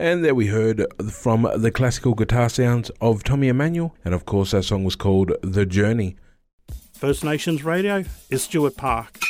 And there we heard from the classical guitar sounds of Tommy Emmanuel, and of course that song was called The Journey. First Nations Radio is Stuart Park.